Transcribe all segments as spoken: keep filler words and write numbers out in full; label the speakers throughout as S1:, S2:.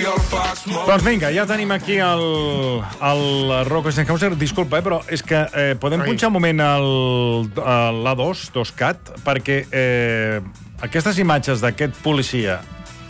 S1: Doncs vinga, ja tenim aquí el, el Rocco Steinhauser. Disculpa, eh, però és que eh, podem punxar un moment l'A dos, dos cat, perquè eh, aquestes imatges d'aquest policia,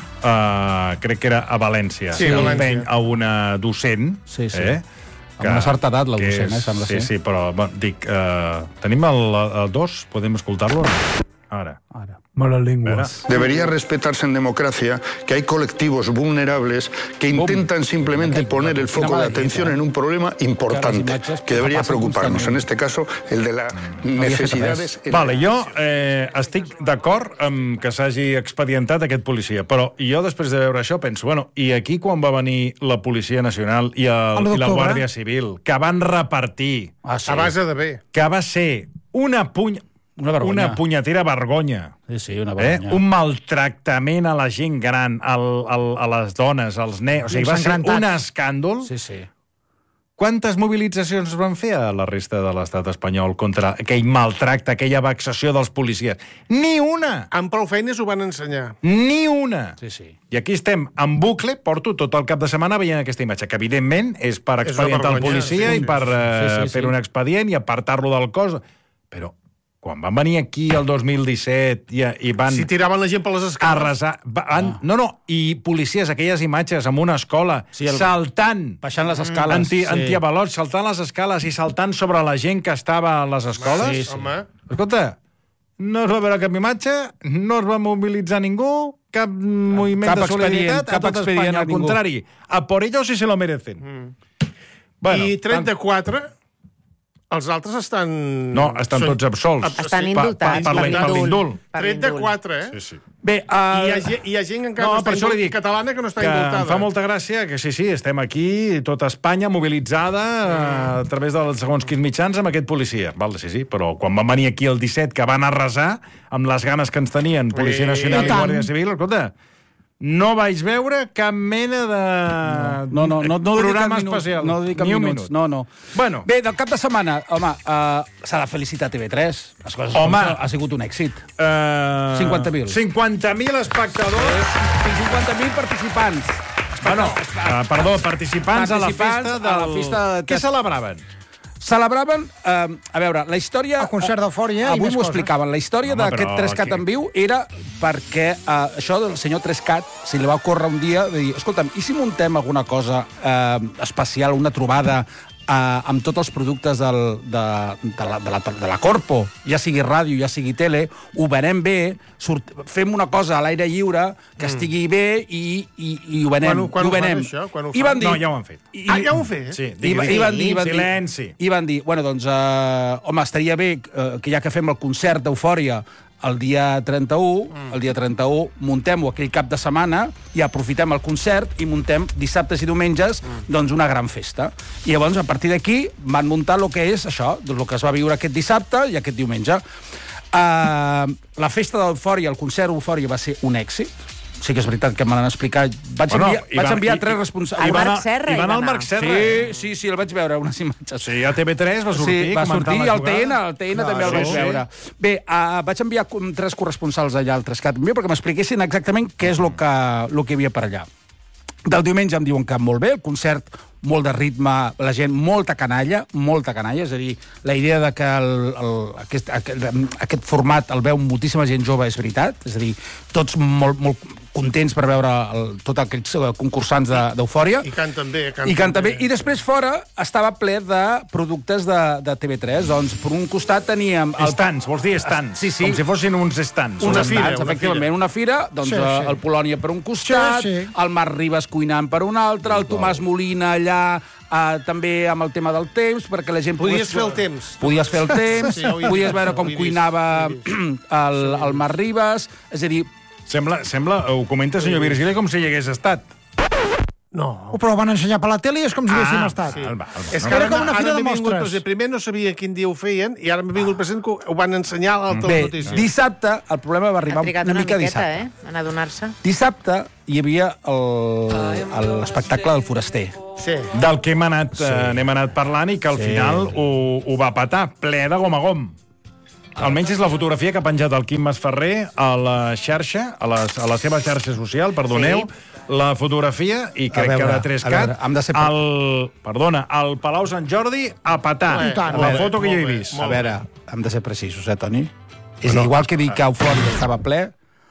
S1: eh, crec que era a València,
S2: sí,
S1: que empeny a una docent,
S3: sí, sí.
S1: eh,
S3: que, amb una certa edat, la docent, eh, sembla
S1: sí,
S3: ser.
S1: Sí, però bueno, dic, eh, tenim el dos, podem escoltar-lo? Ara.
S3: Ara.
S4: Malas lenguas.
S5: Debería respetarse en democracia que hay colectivos vulnerables que intentan simplemente poner el foco de atención en un problema importante que debería preocuparnos, en este caso, el de las necesidades...
S1: Vale, jo eh, estic d'acord amb que s'hagi expedientat aquest policia, però jo després de veure això penso, bueno, i aquí quan va venir la Policia Nacional i, el, i la Guàrdia Civil, que van repartir...
S2: Ah, sí. A base de bé.
S1: Que va ser una puny...
S3: Una vergonya.
S1: Una punyetera vergonya.
S3: Sí, sí, una vergonya.
S1: Eh? Un maltractament a la gent gran, al, al, a les dones, als nens... O sigui, va ser un escàndol.
S3: Sí, sí.
S1: Quantes mobilitzacions van fer a la resta de l'estat espanyol contra aquell maltracte, aquella vexació dels policies? Ni una!
S2: Amb prou feines ho van ensenyar.
S1: Ni una!
S3: Sí, sí.
S1: I aquí estem en bucle, porto tot el cap de setmana veient aquesta imatge, que evidentment és per expedientar el policia i per fer un expedient i apartar-lo del cos. Però quan van venir aquí el dos mil disset i, i van...
S2: Si tiraven la gent per les escales.
S1: Arrasar... Van, ah. No, no, i policies, aquelles imatges en una escola, sí, el... saltant...
S3: Baixant les escales.
S1: Anti,
S3: sí.
S1: Antiavalots, saltant les escales i saltant sobre la gent que estava a les escoles.
S3: Sí, sí.
S2: Home.
S1: Escolta, no es va veure cap imatge, no es va mobilitzar ningú, cap moviment
S3: cap
S1: de solidaritat
S3: cap
S1: a tot Espanya. Al contrari, a por ellos si se lo merecen.
S2: Mm.
S1: Bueno,
S2: I trenta-quatre... Els altres estan...
S1: No, estan tots absolts.
S6: Estan indultats
S1: per l'indult.
S2: trenta-quatre, eh?
S1: Sí, sí.
S3: Bé, uh...
S2: I hi ha, hi ha gent encara
S1: no,
S2: no,
S1: per això li dic
S2: catalana que no està
S1: que
S2: indultada.
S1: Em fa molta gràcia que sí, sí, estem aquí, tota Espanya mobilitzada mm. a través dels segons quins mitjans amb aquest policia. Val, sí, sí, però quan van venir aquí el disset, que van arrasar amb les ganes que ens tenien Policia Nacional i, i Guàrdia Civil, escolta, no vaig veure cap mena de
S3: no, no, no, no
S1: programa
S3: minut,
S1: especial.
S3: No dedica
S1: ni un
S3: minuts.
S1: minut.
S3: No, no.
S1: Bueno.
S3: Bé, del cap de setmana, home, uh, s'ha de felicitar T V tres. Les coses
S1: home.
S3: Ha sigut un èxit.
S1: Uh,
S3: cinquanta mil.
S1: cinquanta mil espectadors.
S3: cinquanta mil participants.
S1: Bueno, uh, perdó, participants, participants a la festa del...
S3: A la festa de...
S1: Què celebraven?
S3: Celebraven, eh, a veure, la història...
S4: El concert d'Eufòria i
S3: avui
S4: més
S3: m'ho
S4: coses.
S3: explicaven. La història d'aquest tres cat en viu era perquè eh, això del senyor tres cat se li va ocórrer un dia de dir, escolta'm, i si muntem alguna cosa eh, especial, una trobada Uh, amb tots els productes del, de, de, la, de, la, de la Corpo, ja sigui ràdio, ja sigui tele, ho venem bé, surt, fem una cosa a l'aire lliure que mm. estigui bé i, i, i ho venem.
S2: Quan, quan
S3: ho venem.
S2: Ho fan, això? Quan ho
S3: I van dir,
S1: no, ja ho han fet.
S3: I,
S2: ah, ja ho han fet?
S1: Sí,
S3: I, i, i van dir, van
S1: silenci.
S3: I van dir, bueno, doncs, uh, home, estaria bé uh, que ja que fem el concert d'Eufòria el dia trenta-u, mm. el dia trenta-u, muntem-ho aquell cap de setmana i aprofitem el concert i muntem dissabtes i diumenges mm. doncs una gran festa. I llavors, a partir d'aquí, van muntar el que és això, el que es va viure aquest dissabte i aquest diumenge. Uh, la festa d'Eufòria, el concert d'Eufòria va ser un èxit. Sí que és veritat que me l'han explicat. Vaig
S1: bueno,
S3: enviar, vaig
S1: van,
S3: enviar
S1: i,
S3: tres responsables.
S6: El Marc Serra
S1: hi van al Marc Serra.
S3: Sí, sí, sí, el vaig veure, unes imatges.
S1: Sí, a T V tres va sortir.
S3: Sí, va sortir,
S1: i
S3: el T N, el T N també el vaig
S1: sí,
S3: veure.
S1: Sí.
S3: Bé, uh, vaig enviar tres corresponsals allà al tres cat perquè m'expliquessin exactament què és el que, el que hi havia per allà. Del diumenge em diuen que molt bé, el concert molt de ritme, la gent, molta canalla, molta canalla, és a dir, la idea de que el, el, aquest, aquest, aquest format el veu moltíssima gent jove és veritat, és a dir, tots molt, molt contents per veure el, tots aquells concursants d'Eufòria.
S2: I canten bé. Canten
S3: I canten bé.
S2: bé.
S3: I després fora estava ple de productes de, de T V tres, doncs per un costat teníem... El...
S1: Estants, vols dir estants?
S3: Sí, sí.
S1: Com si fossin uns estants.
S2: Una
S3: uns
S2: fira,
S3: estants,
S2: una
S3: efectivament,
S2: fira.
S3: una fira, doncs sí, sí. El Polònia per un costat,
S4: sí, sí.
S3: el Marc Ribas cuinant per un altre, el Tomàs Molina allà, uh, també amb el tema del temps, perquè la gent...
S2: Podies
S3: pogués...
S2: fer el temps.
S3: Podies fer el temps,
S2: Sí, ho he
S3: podies
S2: vist,
S3: veure com
S2: ho he vist,
S3: cuinava
S2: ho he vist.
S3: el, el Marc Ribas, és a dir...
S1: Sembla, sembla, ho comenta senyor Virgili com si hi hagués estat.
S2: No.
S4: Oh, però ho van ensenyar per la tele i és com si haguéssim estat.
S2: Sí.
S1: El va, el va.
S2: És
S4: No,
S2: que ara,
S4: era com una
S2: ara
S4: fira de
S2: m'he vingut
S4: mostres.
S2: present. Primer no sabia quin dia ho feien i ara m'he vingut present que ho van ensenyar a les
S3: Bé,
S2: notícies.
S3: dissabte, el problema va arribar
S6: Ha trigat
S3: una,
S6: una
S3: mica
S6: miqueta,
S3: dissabte.
S6: eh, en adonar-se.
S3: Dissabte hi havia l'espectacle del foraster.
S2: Sí.
S1: Del que hem anat, sí. eh, n'hem anat parlant i que al
S3: Sí.
S1: final ho, ho va patar, ple de gom a gom. almenys és la fotografia que ha penjat el Quim Masferrer a la xarxa, a, les, a la seva xarxa social, perdoneu, sí. la fotografia, i crec
S3: veure,
S1: que de tres cat,
S3: de ser...
S1: el, perdona, al Palau Sant Jordi a petar.
S2: Eh,
S1: la
S2: veure,
S1: foto que jo he
S2: bé,
S1: vist.
S3: A veure, hem de ser precisos, eh, Toni? És no. igual que dic que Eufòria estava ple,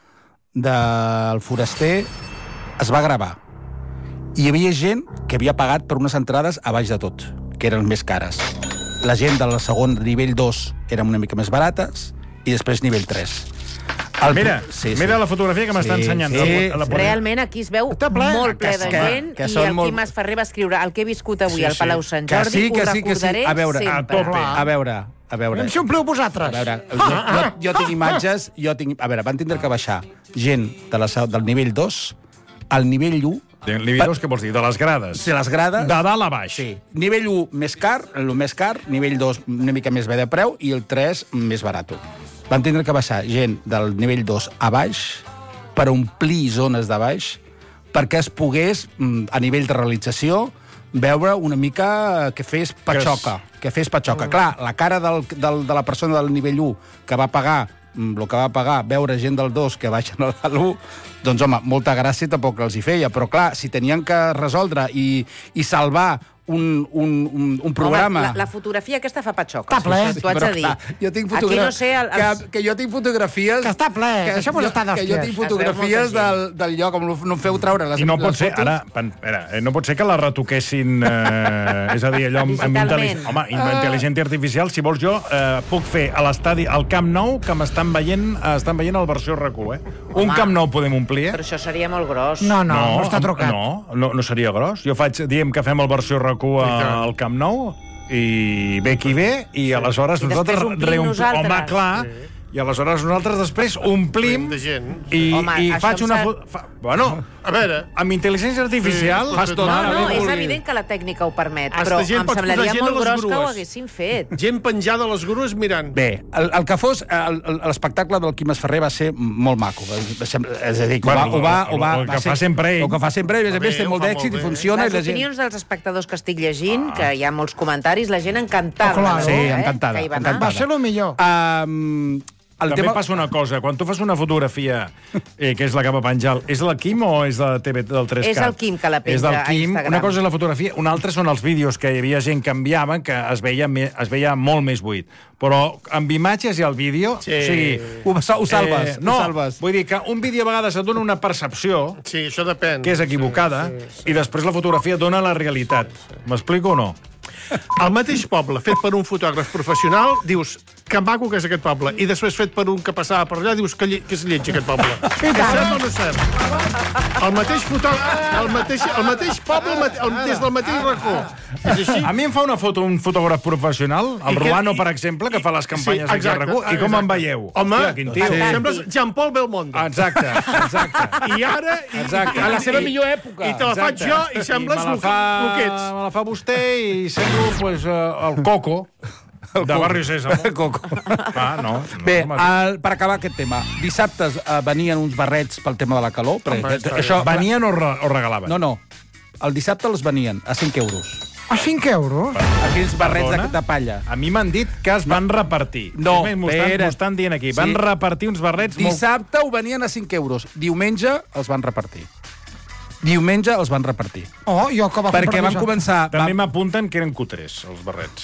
S3: del Foraster es va gravar. I hi havia gent que havia pagat per unes entrades a baix de tot, que eren més cares. La gent del segon nivell dos eren una mica més barates i després nivell tres. El...
S1: Mira,
S3: sí, sí.
S1: mira la fotografia que m'està
S3: Sí,
S1: ensenyant.
S3: sí.
S1: La, la
S6: Realment aquí es veu
S4: Està ple.
S6: molt ple de
S3: Que-
S6: gent
S3: que
S6: i
S3: són
S6: el
S3: molt-
S6: Quim Masferrer va escriure el que he viscut avui
S1: Sí,
S6: al Palau Sant
S3: Que
S6: Jordi,
S3: sí, que
S6: ho
S3: sí, que sí.
S6: recordaré
S3: A veure,
S6: sempre.
S1: a tope.
S3: A veure, a veure.
S4: Em si ompliu vosaltres.
S3: A veure, jo, jo, jo tinc imatges, jo tinc... A veure, van tindre que baixar gent de la, del nivell dos al nivell u.
S1: El nivell dos, què vols dir? De les grades?
S3: De les grades.
S1: De dalt a baix.
S3: Sí. Nivell u més car, el més car, nivell dos una mica més bé de preu i el tres més barat. Van tindre que baixar gent del nivell dos a baix per omplir zones de baix perquè es pogués, a nivell de realització, veure una mica que fes patxoca. Que fes patxoca. Clar, la cara del, del, de la persona del nivell u que va pagar el que va pagar veure gent del dos que baixen a l'u, doncs, home, molta gràcia tampoc els hi feia. Però, clar, si tenien que resoldre i, i salvar un, un, un, un programa...
S6: Home, la, la fotografia aquesta fa patxoca.
S4: Està ple.
S6: T'ho haig
S3: Però,
S6: de dir.
S3: clar, jo tinc
S6: Aquí
S3: fotogra...
S6: no sé... El,
S3: que,
S6: els...
S3: que jo tinc fotografies...
S4: Que està ple,
S3: que
S4: deixem-nos
S3: jo-
S4: estar
S3: Que jo
S4: d'hòsties.
S3: tinc
S6: Es veu
S3: fotografies
S6: molta
S3: del, del lloc, com no em feu treure les,
S1: I no pot
S3: les
S1: ser,
S3: fotos.
S1: ara, pen, espera, eh, no pot ser que la retoquessin, eh, és a dir, allò amb, amb
S6: Digitalment.
S1: intel·ligència... Home, amb intel·ligència artificial, si vols jo, eh, puc fer a l'estadi, al Camp Nou, que m'estan veient, eh, estan veient el versió R Q, eh? Un
S6: Home.
S1: Camp Nou podem omplir, eh?
S6: Però això seria molt gros.
S4: No, no, no, està
S1: amb-
S4: trucat.
S1: No, no, no seria gros. Jo faig, diem que fem el versió R Q a-
S2: tant.
S1: al Camp Nou, i ve qui ve, i aleshores
S6: I després
S1: nosaltres...
S6: omplim
S1: reomplim-
S6: nosaltres.
S1: Home, clar, i aleshores nosaltres després omplim
S2: De gent.
S1: i,
S6: Home,
S1: i
S6: això
S1: faig
S6: em
S1: una...
S6: sa-
S1: Fo... Fa... Bueno,
S2: A veure,
S1: amb intel·ligència artificial...
S2: Sí,
S1: fas tot.
S6: No,
S2: Mare,
S6: no,
S2: ben
S6: és
S2: vulgui.
S6: evident que la tècnica ho permet,
S2: Hasta
S6: però
S2: gent
S6: em
S2: pot
S6: semblaria
S2: posar gent a
S6: molt
S2: les
S6: gros que ho
S2: grues.
S6: haguessin fet.
S2: gent penjada a les grues mirant.
S3: Bé, el, el que fos, el- el- l'espectacle del Quim Masferrer va ser molt maco. És a dir, que ho va... Ho va, ho va,
S1: el que
S3: va ser,
S1: fa sempre ell.
S3: El que fa sempre ell, a
S2: Va
S3: més,
S2: bé,
S3: té
S2: ho
S3: molt
S2: fa
S3: d'èxit
S2: molt
S3: i
S2: bé.
S3: funciona.
S6: Les
S3: i la gent...
S6: opinions dels espectadors que estic llegint, que hi ha molts comentaris, la gent encantada.
S4: Oh, claro.
S6: amb
S3: Sí,
S6: això, eh,
S3: encantada,
S6: que hi va anar.
S3: encantada.
S4: Va ser el millor.
S3: Um, el
S1: També
S3: tema...
S1: passa una cosa, quan tu fas una fotografia, eh, que és la que va penjar, és la Quim o és de T V del tres cat?
S6: És el Quim que la penja
S1: És del
S6: a
S1: Quim.
S6: Instagram.
S1: Una cosa és la fotografia, una altra són els vídeos, que hi havia gent que enviava, que es veia, me, es veia molt més buit. Però amb imatges i el vídeo...
S2: Sí.
S1: O sigui,
S3: Ho, ho salves,
S1: eh, no,
S3: ho salves.
S1: vull dir que un vídeo a vegades et dona una percepció
S2: Sí, això depèn.
S1: que és equivocada,
S2: Sí, sí, sí.
S1: i després la fotografia dona la realitat. M'explico o no?
S2: El mateix poble, fet per un fotògraf professional, dius que maco que és aquest poble. I després fet per un que passava per allà, dius que, lle que és lleig aquest poble. És cert o no és cert? El mateix fotògraf, el mateix, el mateix poble, el mate, el, des del mateix racó. És així?
S1: A mi em fa una foto un fotògraf professional, el
S2: I que-
S1: Ruano,
S2: i-
S1: per exemple, que fa les campanyes
S2: Sí,
S1: aquí a
S2: exacte,
S1: RAC1, i com
S2: exacte.
S1: em veieu?
S2: Home,
S1: Hòstia, quin tio.
S2: sí. Sembles Jean-Paul Belmondo.
S1: Exacte, exacte.
S2: I ara... I,
S1: Exacte.
S2: I,
S1: A la seva
S2: i-
S3: millor època.
S2: I te la faig
S1: Exacte.
S2: jo i sembles
S1: I me la
S2: el
S1: fa,
S2: que- el que ets.
S1: me la fa vostè i semblo pues, uh, el Coco, de Barri Sésamo.
S3: Coco.
S1: Ah, no.
S3: Bé,
S1: no
S3: el, per acabar aquest tema, dissabtes eh, venien uns barrets pel tema de la calor. Perquè,
S2: Home, està bé.
S3: això,
S1: venien o, re, o regalaven?
S3: No, no. El dissabte els venien a cinc euros.
S4: A cinc euros?
S3: Aquells barrets de,
S1: Perdona?
S3: de palla.
S1: A mi m'han dit que es van repartir.
S3: No,
S1: És més, m'ho estan,
S3: espera't.
S1: m'ho estan dient aquí.
S3: Sí.
S1: Van repartir uns barrets molt...
S3: Dissabte ho venien a cinc euros. Diumenge els van repartir. Diumenge els van repartir.
S4: Oh, jo que va
S3: Perquè
S4: comprar
S3: van
S4: dissabte.
S3: començar...
S1: També
S3: Va...
S1: m'apunten que eren cutres, els barrets.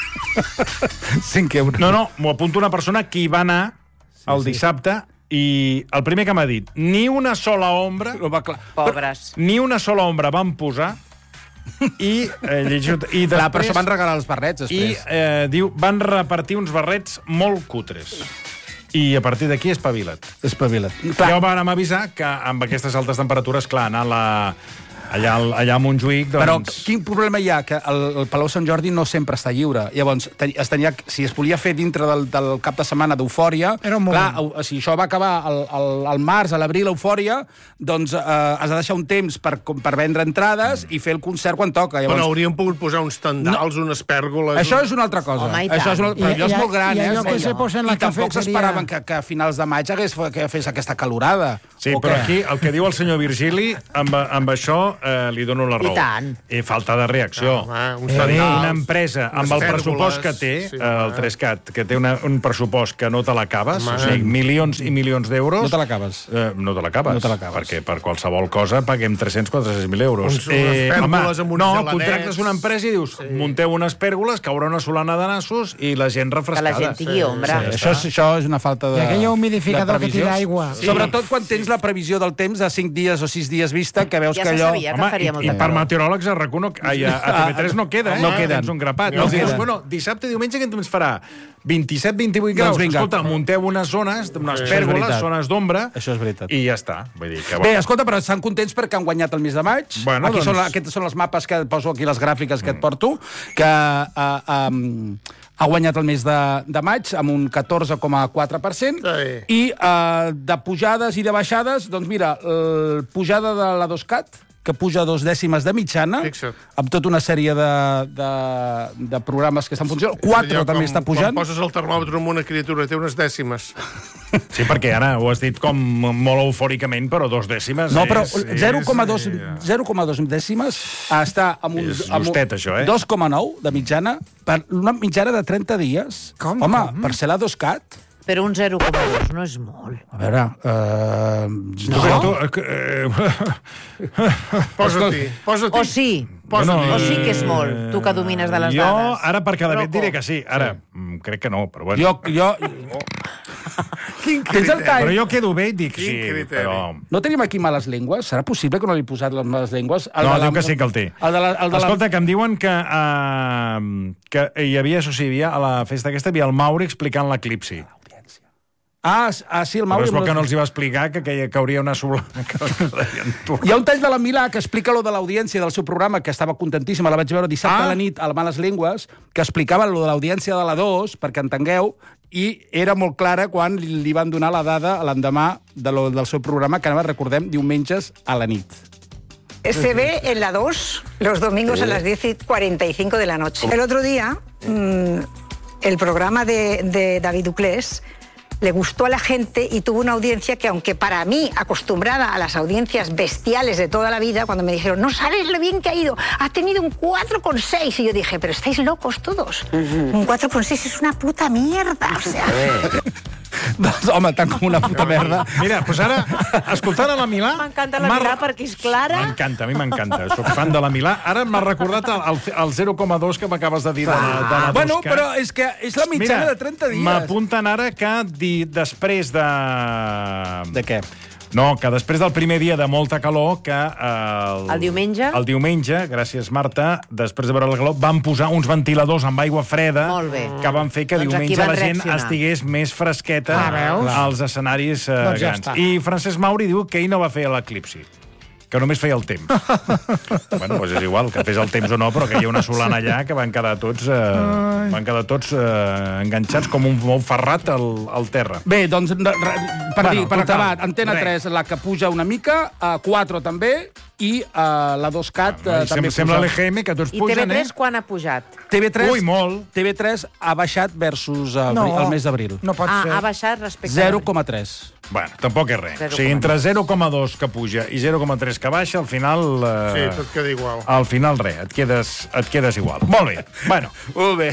S3: cinc euros.
S1: No, no, m'ho apunta una persona que hi va anar el dissabte i el primer que m'ha dit, ni una sola ombra,
S3: No, va, clar.
S6: Pobres.
S1: ni una sola ombra van posar i, eh, llegeixo, i després...
S3: Clar, per això van regalar els barrets,
S1: I
S3: després.
S1: eh, diu, van repartir uns barrets molt cutres. I a partir d'aquí espavila't.
S3: Espavila't.
S1: Clar. Ja ho vàrem avisar que amb aquestes altes temperatures, clar, anar a la, allà, al- allà a Montjuïc, doncs...
S3: Però quin problema hi ha? Que el, el Palau Sant Jordi no sempre està lliure. Llavors, ten, es tenia, si es volia fer dintre del, del cap de setmana d'Eufòria,
S4: Era un moment.
S3: clar, au- si això va acabar al, al, al març, a l'abril, Eufòria, doncs eh, has de deixar un temps per, com- per vendre entrades i fer el concert quan toca.
S2: Però
S3: Llavors,
S2: hauríem pogut posar uns tendals, no. unes pèrgoles...
S3: això és una altra cosa.
S6: Home, i
S3: això és una,
S6: tant.
S3: però
S4: I-
S3: allò és
S4: i-
S3: molt gran,
S4: i
S3: eh?
S4: allò
S3: es
S4: que
S3: deia.
S4: se posa en la
S3: I tampoc
S4: cafeteria.
S3: s'esperaven que, que a finals de maig hagués, que fes aquesta calorada.
S1: Sí,
S3: O
S1: però
S3: què?
S1: aquí el que diu el senyor Virgili, amb, amb això eh, li dono la raó.
S6: I tant.
S1: Eh, falta de reacció.
S2: Ah, home, uns
S1: Eh,
S2: tendals,
S1: una empresa amb el
S2: unes
S1: pressupost que
S2: pèrgoles,
S1: té,
S2: sí,
S1: eh, el
S2: home.
S1: Trescat, que té una, un pressupost que no te l'acabes,
S2: Home.
S1: o sigui, milions i milions d'euros...
S3: No te l'acabes.
S1: Eh, no te l'acabes.
S3: No te l'acabes.
S1: Perquè per qualsevol cosa paguem tres-cents a quatre-cents mil euros.
S2: Uns- unes pèrgoles amb uns
S1: no,
S2: geladets.
S1: contractes una empresa i dius, sí. Munteu unes pèrgoles, caurà una solana de nassos i la gent
S6: Que
S1: refrescada.
S6: la gent tingui ombra.
S3: Sí, això, és, això és una falta de...
S4: I aquell humidificador
S3: de
S4: que
S3: previsió.
S4: tira aigua.
S3: Sí. Sobretot quan tens la previsió del temps de cinc dies o sis dies vista, que veus
S6: Ja
S3: que
S6: se
S3: allò...
S6: sabia que faria
S1: i,
S6: molta
S1: i per
S6: calor.
S1: meteoròlegs a RAC u no, ai, a, a T V tres no queda, eh?
S3: No queden.
S1: Tens un grapat.
S3: No
S1: No dius,
S3: queden.
S1: bueno, dissabte i diumenge què ens farà? vint-i-set vint-i-vuit
S3: Doncs
S1: graus.
S3: vinga.
S1: Escolta, munteu unes zones, unes
S3: Això és
S1: pèrgoles,
S3: veritat.
S1: zones d'ombra,
S3: Això és veritat.
S1: i ja està. Vull dir que...
S3: Bé, escolta, però estan contents perquè han guanyat el mes de maig.
S1: Bueno,
S3: aquí
S1: doncs-
S3: són, aquests són els mapes que poso aquí, les gràfiques que et porto, que uh, um, ha guanyat el mes de, de maig amb un catorze coma quatre per cent
S2: Sí.
S3: i uh, de pujades i de baixades, doncs mira, uh, pujada de la Doscat, que puja dos dècimes de mitjana,
S2: Fixa't.
S3: amb tota una sèrie de, de, de programes que estan funcionant. Quatre
S2: Allò
S3: també
S2: com-
S3: està pujant.
S2: Quan poses el termòmetre amb una criatura, té unes dècimes.
S1: Sí, perquè ara ho has dit com molt eufòricament, però dos dècimes
S3: No, però
S1: és... és-
S3: zero coma dos zero coma dos dècimes està amb un...
S1: És
S3: amb un
S1: justet, això, eh?
S3: dos coma nou de mitjana, per una mitjana de trenta dies.
S4: Com,
S3: Home,
S4: com?
S3: per ser la Doscat...
S6: Però un zero coma dos no és molt.
S3: A veure... Uh,
S1: No? Tu, eh,
S2: Posa-t'hi, posa-t'hi.
S6: O sí,
S2: Posa-t'hi.
S6: o sí que és molt, tu que domines de les
S1: jo,
S6: dades.
S1: ara per cada bet
S6: Rocco.
S1: diré que sí. Ara, sí. crec que no, però bueno.
S3: jo, jo,
S2: Quin
S3: Tens el
S2: criteri.
S3: tall?
S1: Però jo quedo bé i dic
S2: Quin
S1: sí,
S2: criteri.
S1: però...
S3: no tenim aquí males llengües? Serà possible que no li he posat les males llengües? El
S1: No,
S3: de la-
S1: diu que sí que el té.
S3: El de la, el de la...
S1: Escolta, que em diuen que, uh, que hi havia, això sí, hi havia, a la festa aquesta, hi havia el Mauri explicant l'eclipsi.
S3: Ah, ah, sí, el
S1: Però
S3: Mauri...
S1: és bo que no els hi va explicar que, que cauria una solana. Que, que deien, tu.
S3: Hi ha un tall de la Milà que explica lo de l'audiència del seu programa, que estava contentíssima, la vaig veure dissabte
S1: Ah.
S3: a la nit a la Males Llengües, que explicava lo de l'audiència de la dos, perquè entengueu, i era molt clara quan li, li van donar la dada l'endemà de lo, del seu programa, que ara recordem, diumenges a la nit.
S7: Se ve en la dos los domingos a las diez y cuarenta y cinco de la noche. El otro día, mmm, el programa de, de David Duclés le gustó a la gente y tuvo una audiencia que, aunque para mí, acostumbrada a las audiencias bestiales de toda la vida, cuando me dijeron, no sabes lo bien que ha ido, ha tenido un cuatro coma seis, y yo dije, pero estáis locos todos. Uh-huh. Un cuatro coma seis es una puta mierda, o sea...
S3: Doncs, home, tant com una puta merda.
S1: Mira, doncs ara, escoltant a la Milà...
S6: M'encanta la
S1: m'ha-
S6: Milà perquè és clara.
S1: M'encanta, a mi m'encanta. Soc fan de la Milà. Ara m'ha recordat el, el, el zero coma dos que m'acabes de dir de la, de la
S3: Bueno,
S1: Doscat.
S3: però és que és la mitjana
S1: Mira,
S3: de trenta dies.
S1: m'apunten ara que di, després de...
S3: De què?
S1: No, que després del primer dia de molta calor, que... Eh, el,
S6: El diumenge?
S1: El diumenge, gràcies, Marta, després de veure la calor, van posar uns ventiladors amb aigua freda
S6: Molt bé.
S1: que van fer que
S6: Doncs aquí
S1: diumenge
S6: van
S1: la gent
S6: reaccionar.
S1: estigués més fresqueta
S4: Ah, veus?
S1: als escenaris eh,
S4: Doncs ja
S1: grans.
S4: està.
S1: I Francesc Mauri diu que ell no va fer l'eclipsi, que només feia el temps. Bueno, doncs és igual, que fes el temps o no, però que hi ha una solana allà que van quedar tots, eh, van quedar tots eh, enganxats com un bou ferrat al, al terra.
S3: Bé, doncs, de- re- per,
S1: Bueno,
S3: dir, per
S1: total,
S3: acabar, Antena
S1: res.
S3: tres, la que puja una mica, a quatre també, i uh, la Doscat uh, també
S1: Sem sembla
S3: puja.
S1: l'E G M, que tots
S6: I
S1: pugen,
S6: T V tres
S1: eh?
S6: quan ha pujat?
S3: T V tres,
S1: Ui, molt.
S3: T V tres ha baixat versus uh,
S4: No,
S3: el mes d'abril.
S4: no pot
S6: Ah,
S4: ser.
S6: ha baixat respecte...
S3: zero coma tres.
S1: Bueno, tampoc és res.
S6: zero
S1: O sigui, entre zero coma dos que puja i zero coma tres que baixa, al final... Eh,
S2: Sí, tot queda igual.
S1: Al final, res, et quedes, et quedes igual. Molt bé. Bueno,
S3: Molt bé.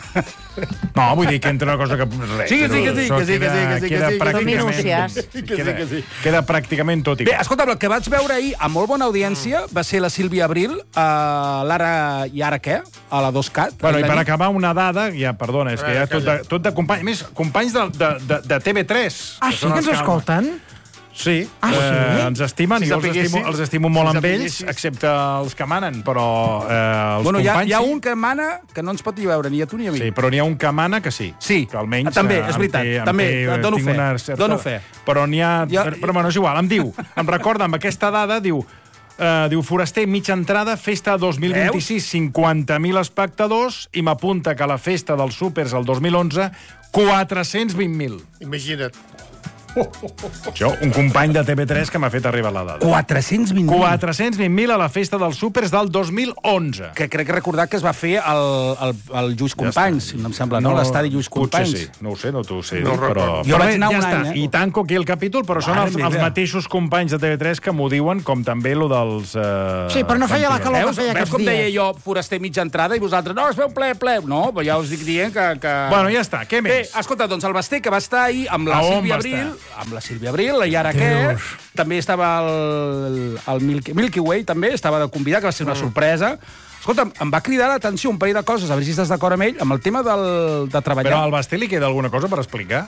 S1: no, vull dir que entre una cosa que... Res,
S3: Sí, que sí, que sí,
S1: això
S3: que sí, que
S1: queda-
S3: sí, que sí, que
S1: queda
S3: sí, que sí.
S1: pràcticament-
S6: Són minúcies.
S3: Que sí,
S1: Queda,
S3: que sí.
S1: queda pràcticament tot
S3: Bé,
S1: igual.
S3: escolta, el que vaig veure ahir a molt bona audiència va ser la Sílvia Abril, a l'Ara i Ara què? A la Doscat.
S1: Bueno, i
S3: ahir
S1: per
S3: la nit.
S1: acabar, una dada, ja, perdona, és que hi ha tot de, tot de companys... A més, companys de, de, de, de T V tres.
S4: Ah, sí que ens escolten?
S1: Sí,
S4: Ah, sí?
S1: eh, ens estimen,
S2: Si
S1: jo els
S2: sapiguessis-
S1: estimo, els estimo molt
S2: si
S1: amb ells,
S2: sapiguessis.
S1: excepte els que manen, però eh, els
S3: Bueno, hi ha,
S1: companys...
S3: hi ha
S1: sí.
S3: un que mana que no ens pot ni veure, ni a tu ni a mi.
S1: Sí, però n'hi ha un que mana que sí.
S3: Sí,
S1: que almenys,
S3: també,
S1: eh,
S3: és
S1: em
S3: veritat,
S1: té- em
S3: també,
S1: té-
S3: dono
S1: tinc
S3: fe,
S1: una certa-
S3: dono fe.
S1: Però n'hi ha...
S3: Jo-
S1: Però, bueno, és igual, em diu, em recorda amb aquesta dada, diu, eh, diu Foraster, mitja entrada, festa dos mil vint-i-sis, cinquanta mil espectadors, i m'apunta que la festa dels súpers el dos mil onze, quatre-cents vint mil.
S2: Imagina't.
S1: Jo, un company de T V tres que m'ha fet arribar la dada.
S3: quatre-cents vint mil.
S1: quatre-cents vint mil a la festa dels súpers del dos mil onze.
S3: Que crec recordar que es va fer al, al, al Lluís Companys, ja no em sembla, no? L'estadi Lluís Companys.
S1: Potser sí, no ho sé, no t'ho sé.
S2: No
S1: dir, però,
S3: Jo
S1: però
S3: vaig
S1: bé,
S3: anar
S1: ja
S3: un
S1: està.
S3: any, eh?
S1: I tanco aquí el capítol, però són
S3: Mare
S1: els,
S3: meva.
S1: els mateixos companys de T V tres que m'ho diuen, com també lo dels... Eh,
S4: Sí, però no feia la calor que
S3: Veus,
S4: feia
S3: veus
S4: aquests
S3: com deia
S4: dies.
S3: jo, foraster mitja entrada, i vosaltres, no, es veu ple, ple. No, però ja us dic dient que... que...
S1: Bueno, ja està, què
S3: Bé,
S1: més?
S3: escolta, doncs el Basté, que va estar ahir amb la
S1: A on
S3: Sílvia
S1: va
S3: Abril,
S1: estar?
S3: amb la Sílvia Abril, i ara què? També estava el, el Milky, Milky Way, també, estava de convidat, que va ser una sorpresa. Escolta, em va cridar l'atenció un parell de coses, a veure si estàs d'acord amb ell, amb el tema del, de treballar.
S1: Però al Basté li queda alguna cosa per explicar?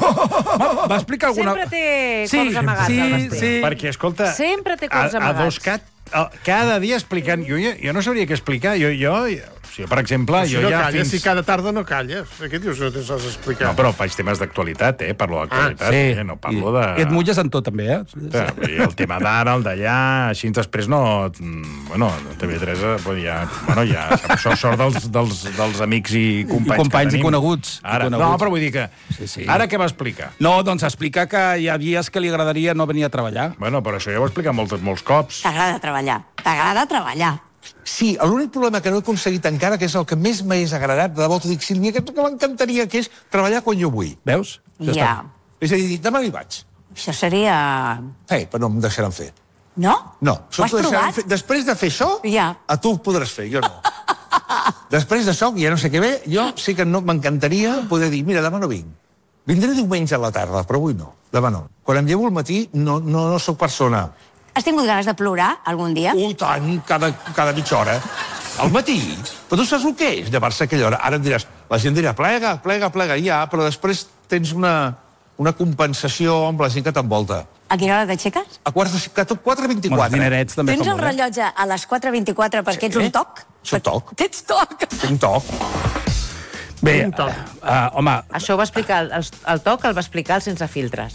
S3: Va explicar alguna...
S6: Sempre té
S3: Sí,
S6: cops amagats,
S3: sí,
S6: el Basté.
S3: sí.
S1: Perquè, escolta...
S6: Sempre té cops
S1: a, a
S6: amagats.
S1: dos cat, a, cada dia explicant... Jo, jo, jo no sabria què explicar. Jo, jo, jo per exemple,
S2: Si
S1: jo
S2: no
S1: ja
S2: calles,
S1: fins...
S2: si cada tarda no calles. Què dius que no tens res a explicar?
S1: No, però faig temes d'actualitat, eh? Parlo d'actualitat,
S3: Ah, sí.
S1: eh? No parlo de...
S3: I et mulles en tot, també, eh?
S1: Ja, i el tema d'ara, el d'allà, així després no... mm, Bueno, T V tres, eh, ja, bueno, ja, això sort dels, dels, dels amics i companys,
S3: I companys
S1: que
S3: i
S1: tenim.
S3: coneguts, i
S1: Ara,
S3: coneguts.
S1: No, però vull dir que...
S3: Sí, sí.
S1: Ara què va explicar?
S3: No, doncs explicar que hi ha dies que li agradaria no venir a treballar.
S1: Bueno, però això ja ho he explicat molts, molts cops.
S8: T'agrada treballar. T'agrada treballar.
S9: Sí, l'únic problema que no he aconseguit encara, que és el que més m'hagués agradat, de debò t'ho dic, Sílvia, que que m'encantaria, que és treballar quan jo vull.
S3: Veus?
S8: Ja.
S3: està.
S9: És a dir, demà hi vaig.
S8: Això seria...
S9: Hey, però no em deixaran fer.
S8: No?
S9: No,
S8: Ho
S9: sols
S8: has
S9: t'ho deixaran
S8: provat?
S9: fer. Després de fer això,
S8: Ja.
S9: a tu ho podràs fer, jo no. Després d'això, ja no sé què ve, jo sí que no m'encantaria poder dir, mira, demà no vinc. Vindré diumenge a la tarda, però avui no. Demà no. Quan em llevo al matí, no, no, no sóc persona.
S8: Has tingut ganes de plorar algun dia?
S9: Oh, tant, cada, cada mitja hora. Al matí. Però tu saps el que és, llevar-se a aquella hora. Ara em diràs, la gent dirà, plega, plega, plega, ja, però després tens una, una compensació amb la gent que t'envolta.
S8: A quina hora t'aixeques?
S9: A quatre, quatre
S3: Bueno,
S9: vint-i-quatre.
S3: dinerets també
S8: Tens
S3: fa
S8: el
S3: molt, eh?
S8: rellotge a les quatre vint-i-quatre perquè ets un toc?
S9: Soc toc.
S8: Tens toc?
S9: Tinc toc.
S3: Bé,
S2: Un toc.
S3: uh, home,
S6: Això ho va explicar, el, el toc el va explicar el sense filtres.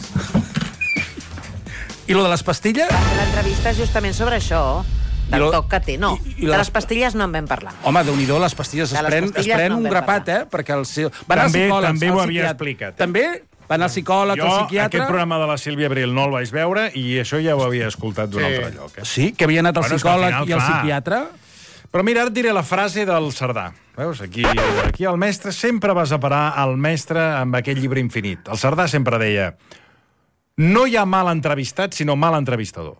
S3: i lo de les pastilles?
S6: Va fer l'entrevista justament sobre això,
S3: I
S6: del
S3: lo-
S6: toc que té. No,
S3: i- i
S6: de
S3: les-
S6: les pastilles no en vam parlar.
S3: Home, déu-n'hi-do, les pastilles.
S6: De
S3: Es
S6: les
S3: pren,
S6: pastilles
S3: es pren
S6: no en
S3: un
S6: vam
S3: grapat,
S6: parlar.
S3: eh? Perquè el seu... Van als
S1: També-
S3: psicòlegs,
S1: també ho
S3: al
S1: havia
S3: psiquiatre.
S1: explicat, eh?
S3: També? Van al psicòleg,
S1: Jo,
S3: al psiquiatre...
S1: aquest programa de la Sílvia Abril no el vaig veure i això ja ho havia escoltat d'un
S2: Sí.
S1: altre lloc. Eh?
S3: Sí, que havia anat al
S1: Bueno, és que al
S3: psicòleg
S1: final,
S3: i al
S1: clar.
S3: psiquiatre.
S1: Però mira, ara et diré la frase del Cerdà. Veus? Aquí, aquí el mestre sempre vas a parar al mestre amb aquell llibre infinit. El Cerdà sempre deia no hi ha mal entrevistat, sinó mal entrevistador.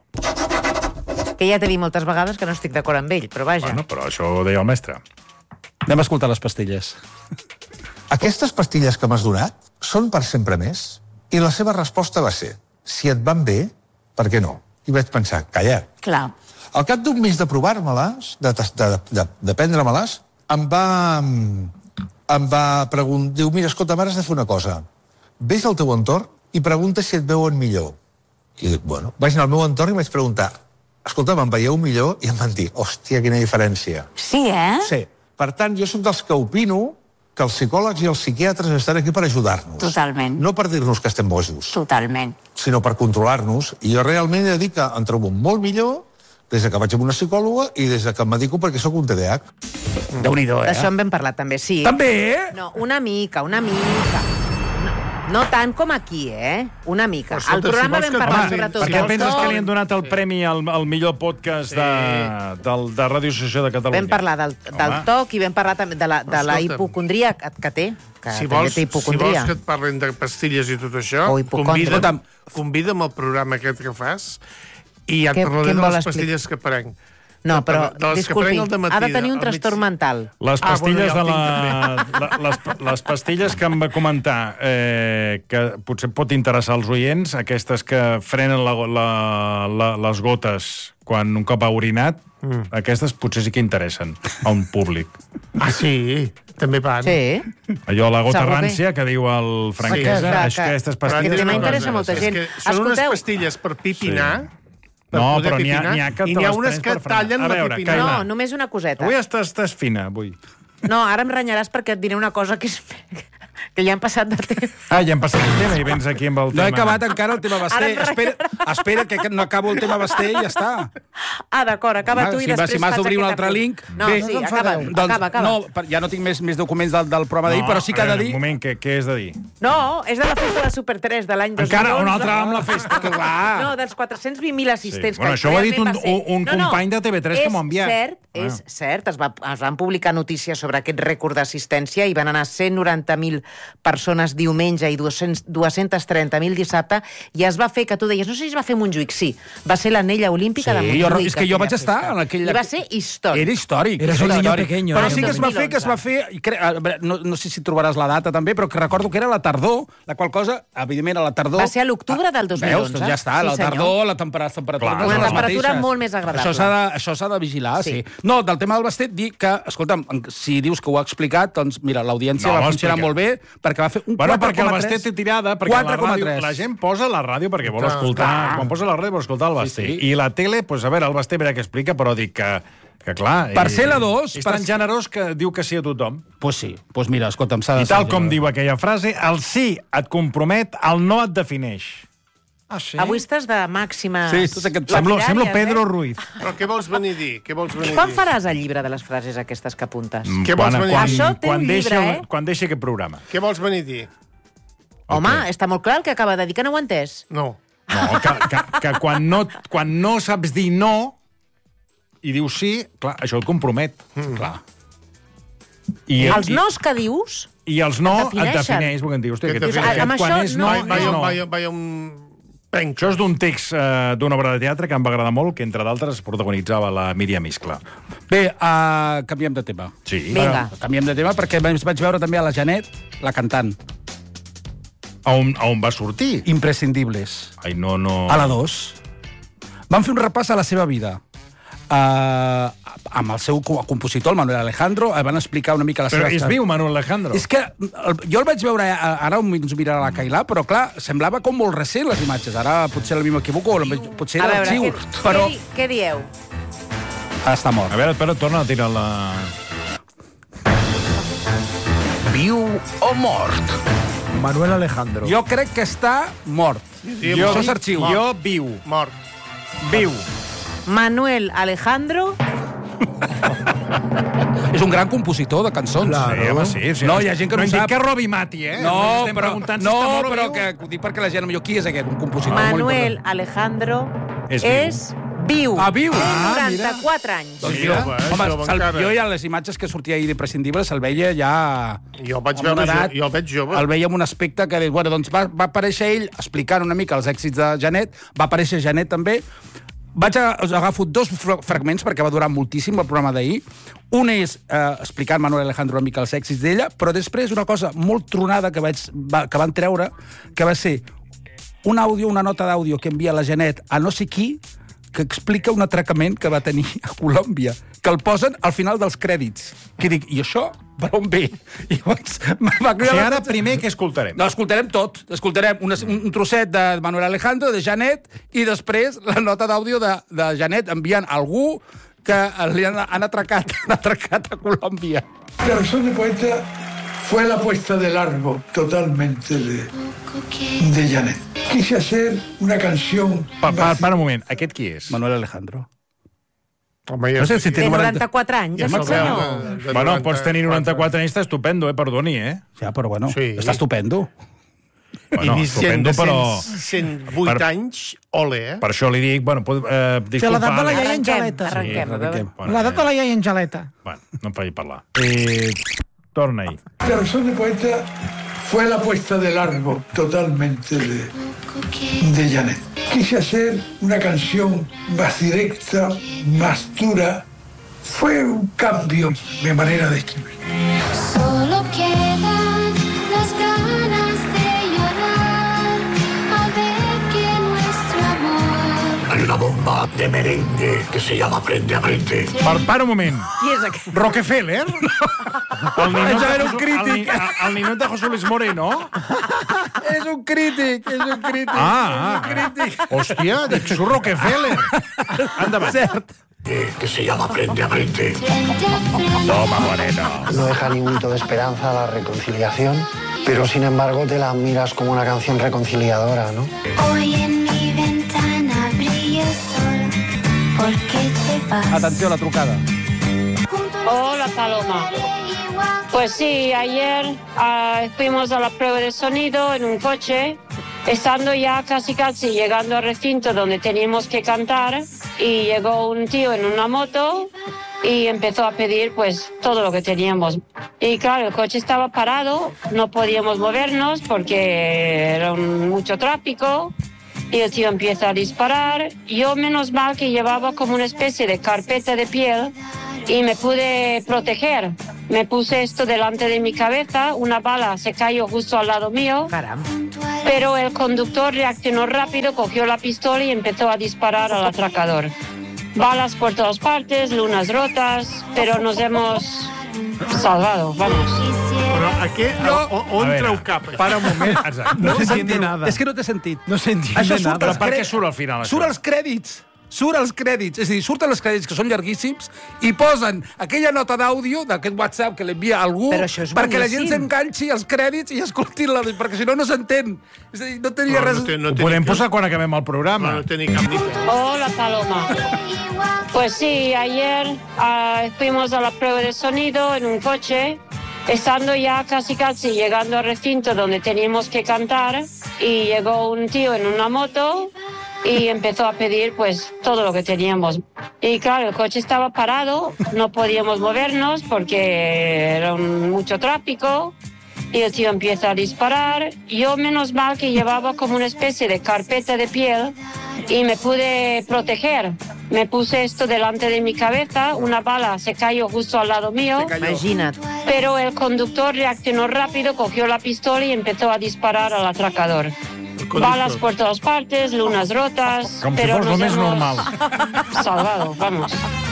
S6: Que ja t'he dit moltes vegades que no estic d'acord amb ell, però vaja.
S1: Bueno, però això ho deia el mestre.
S3: Anem a escoltar les pastilles.
S9: Aquestes pastilles que m'has donat són per sempre més? I la seva resposta va ser, si et van bé, per què no? I vaig pensar, calla.
S8: Clar.
S9: Al cap d'un mes de provar-me-les, de, de, de, de prendre-me-les, em va, em va preguntar, diu, mira, escolta, ara has de fer una cosa. Ves al teu entorn i pregunta si et veuen millor. I dic, bueno, vaig anar al meu entorn i vaig preguntar, escolta, me'n veieu millor? I em van dir, hòstia, quina diferència.
S8: Sí, eh?
S9: Sí. Per tant, jo sóc dels que opino que els psicòlegs i els psiquiatres estan aquí per ajudar-nos.
S8: Totalment.
S9: No per dir-nos que estem bojos,
S8: Totalment.
S9: sinó per controlar-nos. I jo realment he de dir que em trobo molt millor des que vaig amb una psicòloga i des que em medico perquè sóc un T D A H.
S3: Déu-n'hi-do, eh?
S6: D'això en vam parlar també, sí.
S3: També?
S6: No, una mica, una mica. No, no tant com aquí, eh? Una mica.
S2: Però, escolta,
S6: Al programa
S2: si vols
S6: vam
S2: que et
S6: parlar
S2: parlin-
S6: sobretot
S1: Per què
S6: del
S1: penses
S6: to.
S1: que li han donat el premi al, al millor podcast
S2: Sí.
S1: de, del, de Ràdio Associació de Catalunya?
S6: Vam parlar del, del
S1: Home.
S6: toc i vam parlar també de la, de la
S2: Escolta'm.
S6: hipocondria que, que té. Que
S2: Si
S6: també
S2: vols,
S6: té
S2: si vols
S6: hipocondria.
S2: que et parlin de pastilles i tot això,
S6: O hipocondri.
S2: convida'm, convida'm al programa aquest que fas i ja et
S6: Què-
S2: parlaré
S6: què em
S2: de
S6: vol
S2: les
S6: explicar?
S2: pastilles que prenc.
S6: No, però,
S2: de les que
S6: disculpi,
S2: prenc al dematí,
S6: ha de tenir un
S2: al
S6: trastorn
S2: migdia.
S6: mental.
S1: Les
S2: Ah,
S1: pastilles
S2: bueno,
S1: de
S2: ja
S1: la, la, les, les pastilles que em va comentar eh, que potser pot interessar als oients, aquestes que frenen la, la, la, les gotes quan un cop ha orinat, mm. aquestes potser sí que interessen a un públic.
S2: Ah, sí? També van.
S6: Sí.
S1: Allò, la gota
S6: Segur que-
S1: rància, que diu el franquesa,
S6: Sí,
S1: sí,
S6: que-
S1: és que aquestes
S2: Però
S1: pastilles...
S2: et diré
S6: tema
S2: una
S6: interessa
S2: cosa,
S6: molta
S2: és
S6: gent.
S2: que són
S6: Escolteu.
S2: unes pastilles per pipinar, per
S1: No,
S2: poder
S1: però n'hi ha-
S2: pipinar,
S1: n'hi ha que te
S2: i n'hi ha
S1: les
S2: unes
S1: prens
S2: que
S1: per
S2: et
S1: frenar.
S2: tallen
S1: A
S2: la
S1: veure,
S2: pipinar.
S1: Cailà.
S6: No, només una coseta.
S1: Avui estàs, estàs fina, avui.
S6: No, ara em renyaràs perquè et diré una cosa que és, que ja han passat de temps.
S1: Ah, ja hem passat el tema i vens aquí amb el
S3: No
S1: tema.
S3: he acabat encara el tema Basté.
S6: Ara-
S3: Espera, espera, que no acabo el tema Basté i ja està.
S6: Ah, d'acord, acaba
S3: Home,
S6: tu i
S3: si vas-
S6: després
S3: si m'has
S6: faig
S3: d'obrir un
S6: aquest
S3: altre
S6: apunt.
S3: link,
S6: No,
S3: bé,
S6: sí,
S4: no
S6: acaba,
S4: enfadeu.
S3: Doncs,
S6: acaba, acaba.
S3: no, per- ja no tinc més, més documents del, del programa d'ahir, però sí que ha
S1: a
S3: de
S1: veure,
S3: dir...
S1: Un moment, què, què és de dir?
S6: No, és de la festa de Super tres de l'any dos mil onze.
S1: Encara un altre amb la festa.
S3: Que clar.
S6: No, dels quatre-cents vint mil assistents.
S1: Sí. Bueno,
S6: que
S1: això ho ha dit
S6: realment
S1: un-
S6: va ser-
S1: un company de T V tres que m'ho ha enviat.
S6: És cert,
S1: Ah.
S6: és cert. Es, va, es van publicar notícies sobre aquest rècord d'assistència i van anar cent noranta mil persones diumenge i dos-cents trenta mil dissabte, i es va fer, que tu deies, no sé si es va fer a Montjuïc, sí, va ser l'anella olímpica
S3: Sí,
S6: de
S3: jo-
S6: Montjuïc.
S3: és que jo
S6: aquella
S3: vaig estar
S6: festa.
S3: en aquella-
S6: I va ser històric.
S3: Era històric.
S4: Eres
S3: era
S4: un niño
S3: històric.
S4: pequeño,
S3: Però
S4: eh?
S3: sí que es va fer, que es va fer... i cre- a veure, No, no sé si trobaràs la data també, però que recordo que era la tardor, la qual cosa, evidentment, a la tardor...
S6: Va ser a l'octubre del dos mil onze.
S3: Veus? Doncs ja està, a
S6: Sí,
S3: la
S6: senyor.
S3: tardor, la temperatura, les temperatures
S1: Clar,
S3: no són
S6: una
S3: les
S6: temperatura
S3: mateixes.
S6: molt més agradable.
S3: Això s'ha de, això s'ha de vigilar, sí.
S6: Sí.
S3: sí. No, del tema del Bastet, dir que, escolta'm, si dius que ho ha explicat, doncs, mira, l'audiència
S1: No,
S3: va
S1: ho
S3: funcionar
S1: explica.
S3: molt bé, perquè va fer un
S1: Bueno,
S3: quatre
S1: perquè el
S3: coma
S1: Basté
S3: tres.
S1: té tirada, perquè la,
S3: quatre coma
S1: ràdio,
S3: tres.
S1: la gent posa la ràdio perquè vol
S2: Clar,
S1: escoltar...
S3: clar.
S1: Quan posa la ràdio vol escoltar el Basté.
S3: Sí, sí.
S1: I la tele, doncs, a veure, el Basté verà què explica, però dic que, que clar...
S3: Per
S1: ell-
S3: ser la dos,
S1: És
S3: per-
S1: tan generós que diu que sí a tothom.
S3: Pues sí, pues mira, escolta'm, s'ha de
S1: I tal
S3: ser
S1: com
S3: generós.
S1: diu aquella frase, el sí et compromet, el no et defineix.
S4: Ah, sí?
S6: Avui estàs de màxima...
S3: Sí, tot aquest-
S1: Semblo,
S6: lapidàries,
S1: semblo Pedro
S6: eh?
S1: Ruiz.
S2: Però què vols venir a dir? Què vols venir a
S6: Quan
S2: dir?
S6: faràs el llibre de les frases aquestes que apuntes?
S2: Què vols
S1: Quan-
S2: venir?
S1: quan,
S6: Això té
S1: quan
S6: un
S1: deixi,
S6: llibre,
S1: el-
S6: eh?
S1: Quan deixi aquest programa.
S2: Què vols venir a dir?
S6: Home,
S1: Ok.
S6: està molt clar el que acaba de dir, que no ho ha entès.
S2: No.
S1: No, que, que, que quan, no, quan no saps dir no i dius sí, clar, això et compromet. Mm. Clar. I,
S6: Els
S1: i,
S6: nos que dius...
S1: I els no
S6: et
S1: et
S6: defineixen.
S1: defineix, perquè em dius,
S2: Que et
S1: aquest,
S2: defineix.
S1: aquest,
S6: Amb
S1: quan
S6: això
S1: és
S6: no-
S1: no,
S2: Vai,
S1: és
S2: vaya,
S1: no.
S2: vaya, vaya un... Penc.
S1: Això és d'un text eh, d'una obra de teatre que em va agradar molt, que entre d'altres protagonitzava la Míriam Iscla.
S3: Bé, uh, canviem de tema.
S1: Sí.
S6: Vinga.
S3: Bueno, canviem de tema perquè vaig vaig veure també a la Janet, la cantant.
S1: A on, a on va sortir?
S3: Imprescindibles.
S1: Ai, no, no...
S3: A la dos. Van fer un repàs a la seva vida. Uh, amb el seu co- compositor, el Manuel Alejandro, eh, van explicar una mica la
S1: Però
S3: seva...
S1: és viu, Manuel Alejandro.
S3: És que el, jo el vaig veure, eh, ara ens mirarà la Cailà, però clar, semblava com molt recent les imatges. Ara potser m'equivoco, potser
S6: A
S3: era
S6: veure,
S3: arxiu,
S6: què,
S3: però
S6: què, di- què dieu?
S3: està mort.
S1: A veure, espera, torna a tirar la...
S10: Viu o mort?
S4: Manuel Alejandro.
S3: Jo crec que està mort.
S2: Sí,
S3: Jo-
S2: mort.
S3: Això és arxiu.
S2: Mort.
S1: Jo viu.
S2: Mort.
S1: Viu.
S6: Manuel Alejandro...
S3: És un gran compositor de cançons.
S4: Claro.
S1: Sí, home, sí, sí.
S3: No, hi ha gent que no
S1: no
S3: ho
S1: hem dit
S3: sap.
S1: que robi mati, eh?
S3: No,
S1: Estem
S3: però,
S1: preguntant si
S3: no,
S1: està mort o
S3: però
S1: viu.
S3: que, ho dic perquè la gent... Jo, qui és aquest? Un compositor
S6: Manuel
S3: molt
S6: Alejandro
S1: És
S6: és,
S1: viu.
S6: viu.
S3: Ah, viu.
S6: Té
S3: Ah,
S6: noranta-quatre anys.
S3: Doncs
S2: Sí,
S3: mira,
S2: home, eh,
S3: home,
S2: jove
S3: se'l-
S2: encara.
S3: jo ja les imatges que sortia ahir d'Imprescindibles se'l veia ja...
S2: Jo el vaig
S3: amb
S2: veure
S3: una
S2: jo, jo el veig jove.
S3: El veia amb un aspecte que... Bueno, doncs va, va aparèixer ell explicant una mica els èxits de Janet, va aparèixer Janet també. Vaig a, us agafo dos fra- fragments perquè va durar moltíssim el programa d'ahir. Un és eh, explicant Manuel Alejandro una mica els èxits d'ella, però després una cosa molt tronada que, vaig, va, que van treure, que va ser un àudio, una nota d'àudio que envia la Janet a no sé qui, que explica un atracament que va tenir a Colòmbia, que el posen al final dels crèdits. Que dic, i això per on ve? I llavors va
S1: O sigui, ara primer què escoltarem?
S3: No, escoltarem tot. Escoltarem una, un trosset de Manuel Alejandro, de Janet, i després la nota d'àudio de, de Janet enviant algú que li han, han, atracat, han atracat a Colòmbia.
S11: La versión de poeta fue la puesta de largo totalmente de, de Janet. Quise hacer una canción...
S1: Pa, pa, para un moment, aquest qui és?
S3: Manuel Alejandro.
S2: Home, ja
S3: No sé si
S6: Té
S3: té
S6: noranta-quatre anys,
S2: Ja
S6: aquest
S2: se'l veu,
S6: senyor.
S2: de- de
S1: Bueno,
S2: noranta-
S1: pots tenir noranta-quatre anys, està estupendo, eh? Perdoni, eh?
S3: Ja, però bueno,
S2: Sí.
S3: està estupendo.
S1: Bueno,
S2: I
S1: estupendo,
S2: de
S1: però...
S2: cent vuit
S1: Per-
S2: anys, ole, eh?
S1: Per això li dic, bueno, pot, eh,
S4: Que l'edat de la
S1: disculpa...
S4: iaia
S6: Arrenquem,
S4: Angeleta.
S6: arrenquem. a veure.
S1: Bueno,
S4: L'edat de la iaia Angeleta.
S1: Bueno, no em faci parlar. Eh, torna-hi.
S11: La versión de poeta fue la puesta de largo totalmente de, de Janet. Quise hacer una canción más directa, más dura. Fue un cambio de manera de escribir.
S12: Solo quedan las ganas de llorar al ver que nuestro amor
S10: Hay una bomba de merengue que se llama Aprende, Aprende.
S1: Per, para un moment.
S6: Qui és aquest?
S1: Rockefeller? El ninot
S3: Això
S1: de
S3: era un
S1: José-
S3: crític.
S1: El, ni- el ninot de José Luis Moreno?
S3: És un crític, és un crític.
S1: Ah, ah. Hòstia, dic, su Rockefeller. Endavant.
S3: Cert.
S10: Que, que se llama Aprende, Aprende.
S12: frente a frente.
S1: Toma, Moreno.
S13: No deja ningún hito de esperanza la reconciliación. pero sin embargo te la miras como una canción reconciliadora, ¿no?
S12: Hoy en mi ventana brilla el sol, ¿por qué te vas?
S3: Atenció a la trucada.
S14: Hola, Paloma. Pues sí, ayer uh, fuimos a la prueba de sonido en un coche, estando ya casi casi llegando al recinto donde teníamos que cantar, y llegó un tío en una moto y empezó a pedir pues todo lo que teníamos. Y claro, el coche estaba parado, no podíamos movernos porque era un, mucho tráfico, y el tío empieza a disparar. Yo menos mal que llevaba como una especie de carpeta de piel y me pude proteger. Me puse esto delante de mi cabeza, una bala se cayó justo al lado mío.
S6: Caramba.
S14: Pero el conductor reaccionó rápido, cogió la pistola y empezó a disparar al atracador. Balas por todas partes, lunas rotas, pero nos hemos salvado, vamos.
S2: Però aquí, no. on treu cap?
S1: Para un moment. Exacte.
S3: No,
S1: No
S3: se
S1: s'entiende
S3: entiende
S1: nada.
S3: És que no té sentit.
S4: No se entiende
S3: Això
S4: nada.
S3: surt als
S1: Però per què
S3: crèdits.
S1: surt al final, això?
S3: Surt als crèdits. Surt als crèdits. És a dir, surten els crèdits, que són llarguíssims, i posen aquella nota d'àudio d'aquest WhatsApp que l'envia algú
S6: Però això és
S3: perquè la gent
S6: boníssim.
S3: s'enganxi als crèdits i escolti la... perquè si no, no s'entén. És a dir, no tenia
S2: No,
S3: res...
S2: no té- no
S1: Ho
S2: té
S1: podem
S2: ni-
S1: posar quan acabem el
S2: No,
S1: programa.
S2: no té ni cap ni peus.
S14: Hola, Paloma. Pues sí, ayer uh, fuimos a la prueba de sonido en un coche, estando ya casi casi llegando al recinto donde teníamos que cantar, y llegó un tío en una moto y empezó a pedir pues todo lo que teníamos. Y claro, el coche estaba parado, no podíamos movernos porque era un, mucho tráfico, y el tío empieza a disparar. Yo menos mal que llevaba como una especie de carpeta de piel y me pude proteger. Me puse esto delante de mi cabeza, una bala se cayó justo al lado mío.
S6: Imagina't.
S14: Pero el conductor reaccionó rápido, cogió la pistola y empezó a disparar al atracador. Balas por todas partes, lunas rotas,
S1: Com si
S14: pero
S1: fos
S14: nos
S1: el més
S14: hemos
S1: normal.
S14: salvado, vamos.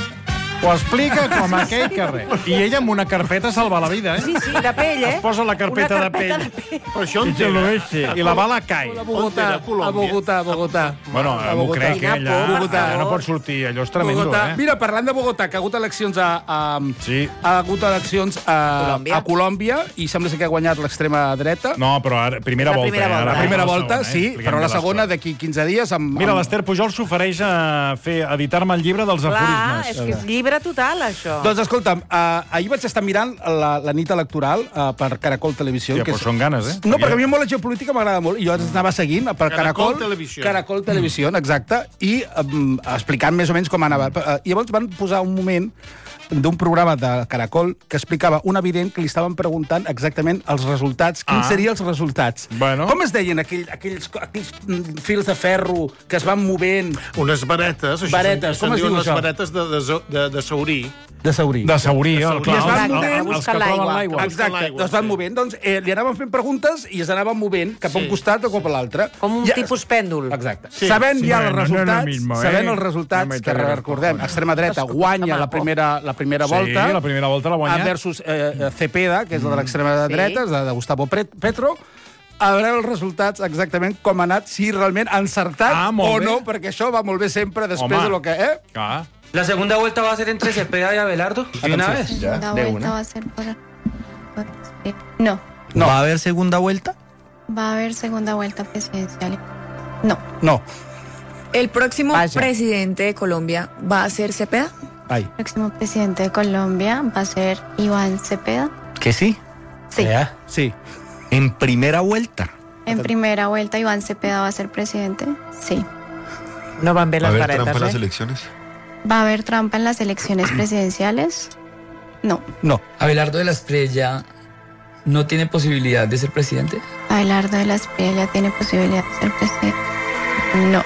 S1: Ho explica com aquell carrer. I ella amb una carpeta salva la vida, eh?
S6: Sí, sí, de pell, eh?
S1: Es posa la carpeta,
S6: Una
S1: de
S6: carpeta
S1: pell.
S6: de pell.
S2: Però això on
S1: I
S2: té?
S1: se lo eche. I la bala cai.
S3: A Bogotà,
S2: era?
S3: a
S2: Colòmbia?
S3: Bogotà, a Bogotà.
S1: Bueno,
S3: A
S1: m'ho
S3: Bogotà.
S1: crec, que allà,
S3: Bogotà.
S1: allà no pot sortir. Allò és tremendo,
S3: Bogotà.
S1: eh?
S3: Mira, parlant de Bogotà, que ha hagut eleccions a... a
S1: Sí.
S3: ha hagut eleccions a
S6: Colòmbia.
S3: a Colòmbia i sembla ser que ha guanyat l'extrema dreta.
S1: No, però ara, primera
S6: La
S1: volta.
S6: primera
S1: eh?
S6: volta.
S1: Ara
S3: La primera
S1: la
S3: volta,
S1: segona, eh?
S3: sí,
S1: Expliquem
S3: però la
S1: les
S3: segona
S1: coses.
S3: d'aquí quinze dies... Amb,
S1: Mira,
S3: amb...
S1: l'Ester Pujol s'ofereix a fer a editar-me el llibre dels
S6: Clar,
S1: aforismes.
S6: és que és llibre total, això.
S3: Doncs escolta'm, uh, ahir vaig estar mirant la, la nit electoral uh, per Caracol Televisió.
S1: Ja,
S3: que
S1: però
S3: és...
S1: són ganes, eh?
S3: No, perquè a mi molt la geopolítica m'agrada molt, i jo ens anava seguint per
S2: Caracol
S3: Caracol...
S2: Televisió.
S3: Caracol Televisió, exacte, i um, explicant més o menys com anava. Uh, I llavors van posar un moment d'un programa de Caracol que explicava un evident que li estaven preguntant exactament els resultats, quins
S1: Ah.
S3: serien els resultats.
S1: Bueno.
S3: Com es deien aquell, aquells, aquells mm, fils de ferro que es van movent?
S2: Unes varetes. Això
S3: Varetes,
S2: se'n
S3: com es
S2: diuen
S3: diu
S2: les
S3: això?
S2: varetes de, de, de, de Saurí.
S3: De Saurí.
S1: De Saurí, el
S2: Saurí.
S1: clar.
S3: I es van
S1: el-
S3: movent,
S1: el- els que
S6: buscant
S1: troben
S6: l'aigua.
S1: l'aigua.
S3: Exacte,
S2: l'aigua,
S3: doncs van
S2: sí.
S3: movent. Doncs eh, li anaven fent preguntes i es anaven movent cap a un
S2: Sí.
S3: costat o cap a l'altre.
S6: Com un
S3: Ja-
S6: tipus pèndol.
S3: Exacte.
S2: Sí,
S3: sabent
S1: sí.
S3: ja els
S1: Bueno, no es lo
S3: resultats,
S1: mismo, eh?
S3: sabent els
S1: No
S3: resultats
S1: me
S3: que
S1: toques los
S3: recordem,
S1: cojones.
S3: extrema dreta guanya la primera, la primera
S1: Sí,
S3: volta.
S1: la primera volta l'ha guanyat.
S3: Versus eh, eh, Cepeda, que és la de l'extrema
S6: Sí.
S3: dreta, de, de Gustavo Pre- Petro. A veure els resultats exactament com ha anat, si realment ha encertat
S1: Ah, molt
S3: o
S1: bé.
S3: no, perquè això va molt bé sempre després
S1: Home.
S3: de lo que... Eh?
S1: Ah.
S15: La segunda vuelta va a ser entre Cepeda y Abelardo. ¿De una vez?
S12: La
S15: De
S12: vuelta
S15: una.
S12: va a ser por... por- eh, No,
S3: No.
S15: ¿Va a haber segunda vuelta?
S12: va a haber segunda vuelta presidencial. No.
S3: No.
S16: ¿El próximo
S6: Vaya.
S16: presidente de Colombia va a ser Cepeda?
S3: Ai.
S12: El próximo presidente de Colombia va a ser Iván Cepeda.
S15: Que sí.
S12: Sí.
S15: Ya.
S3: Sí.
S15: En primera vuelta.
S12: En primera vuelta, Iván Cepeda va a ser presidente. Sí.
S6: No van bé les varetes, eh?
S5: elecciones?
S12: ¿Va a haber trampa en las elecciones presidenciales? No.
S3: No.
S15: Abelardo de la Estrella no tiene posibilidad de ser presidente.
S12: Abelardo de la Espriella tiene posibilidad de ser presidente. No.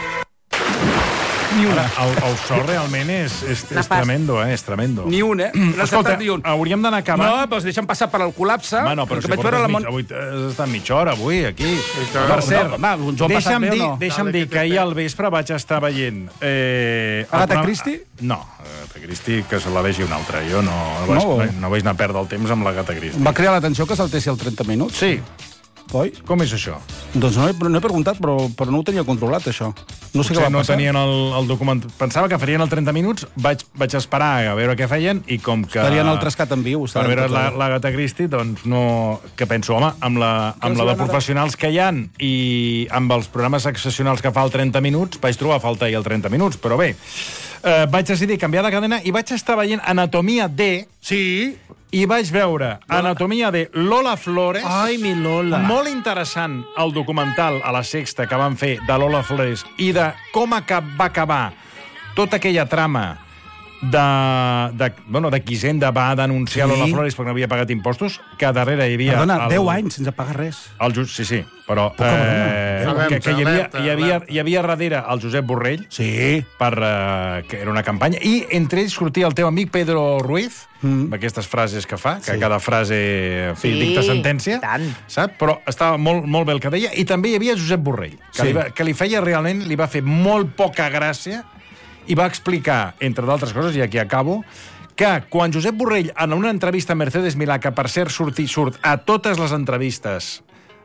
S3: Ni una.
S1: Ara, el, el so realment és, és, és
S6: Nefast.
S1: tremendo, eh? És tremendo.
S3: Ni un, eh? No ha
S1: Escolta,
S3: acceptat ni un.
S1: hauríem d'anar acabant.
S3: No, però es deixen passar per al col·lapse.
S1: Bueno, però
S3: perquè
S1: si
S3: vaig veure
S1: portes
S3: la
S1: mig,
S3: Mon...
S1: avui has estat mitja hora, avui, aquí.
S2: tant.
S1: Per cert,
S3: No, home, ens ho hem passat
S1: deixa'm
S3: bé o
S1: dir,
S3: no?
S1: deixa'm
S2: Dale,
S1: dir
S2: que
S1: que
S2: te
S1: ahir
S2: pe-
S1: al vespre vaig estar veient... Eh, el
S3: Agatha
S1: programa-
S3: Christie?
S1: No, Agatha Christie, que se la vegi una altra. Jo no, no, vaig,
S3: No.
S1: no. no vaig anar a perdre el temps amb l'Agatha Christie.
S3: Va crear l'atenció que saltessi el trenta minuts?
S1: Sí.
S3: Oi?
S1: Com és això?
S3: Doncs no he, no he preguntat, però, però no ho tenia controlat, això. No sé què
S1: Potser
S3: va
S1: no
S3: passar.
S1: tenien el, el document... Pensava que farien el trenta minuts, vaig, vaig esperar a veure què feien i com que...
S3: Estarien al Trascat en viu.
S1: Per veure la- l'Agatha Christie, doncs no... Que penso, home, amb la, amb la de professionals que hi ha i amb els programes excepcionals que fa el trenta minuts, vaig trobar a falta ahir el trenta minuts, però bé, eh, vaig decidir canviar de cadena i vaig estar veient Anatomia de...
S2: Sí.
S1: I vaig veure Anatomia de Lola Flores.
S2: Ai, mi Lola.
S1: Molt interessant el documental a la Sexta que van fer de Lola Flores i de com acab va acabar tota aquella trama de, de, bueno, de qui Hisenda va denunciar
S3: Sí.
S1: Lola Flores perquè no havia pagat impostos, que darrere hi havia...
S3: Perdona,
S1: el,
S3: deu anys sense pagar res.
S1: El, ju- sí, sí, però
S3: Poca broma.
S1: eh,
S2: Alerta,
S1: que, que hi, havia,
S2: alerta,
S1: hi, havia,
S2: alerta.
S1: hi havia darrere el Josep Borrell,
S3: Sí.
S1: per, eh, que era una campanya, i entre ells sortia el teu amic Pedro Ruiz,
S3: Mm.
S1: amb aquestes frases que fa, que
S3: Sí.
S1: cada frase en fi,
S6: Sí,
S1: dicta sentència,
S6: tant.
S1: sap? Però estava molt, molt bé el que deia, i també hi havia Josep Borrell, que,
S3: Sí.
S1: li, va, que li feia realment, li va fer molt poca gràcia, i va explicar, entre d'altres coses, i aquí acabo, que quan Josep Borrell, en una entrevista a Mercedes Milà, que per cert surti, surt a totes les entrevistes,